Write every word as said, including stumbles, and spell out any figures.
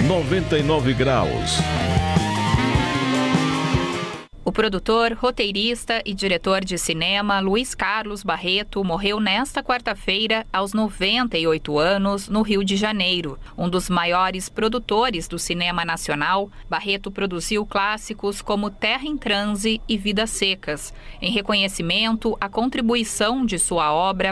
noventa e nove graus. O produtor, roteirista e diretor de cinema Luiz Carlos Barreto morreu nesta quarta-feira aos noventa e oito anos no Rio de Janeiro. Um dos maiores produtores do cinema nacional, Barreto produziu clássicos como Terra em Transe e Vidas Secas, em reconhecimento à contribuição de sua obra